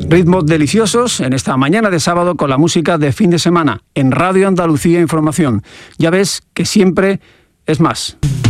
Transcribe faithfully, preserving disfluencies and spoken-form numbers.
Ritmos deliciosos en esta mañana de sábado con la música de fin de semana en Radio Andalucía Información. Ya ves que siempre es más.